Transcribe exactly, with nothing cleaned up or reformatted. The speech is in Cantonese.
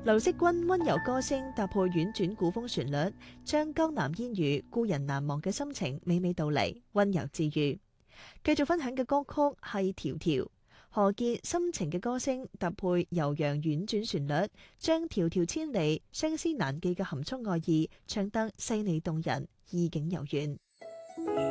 劉惜君温柔歌聲搭配婉轉古風旋律，將江南煙雨、故人難忘嘅心情娓娓道嚟，温柔治愈。繼續分享嘅歌曲係《條條》，何潔深情嘅歌聲搭配悠揚婉轉旋律，將迢迢千里、相思難寄嘅含蓄愛意唱得細膩動人，意境悠遠。